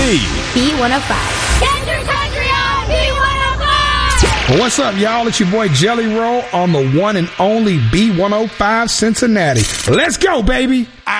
B105. Get your country on B105! What's up, y'all? It's your boy Jelly Roll on the one and only B105 Cincinnati. Let's go, baby!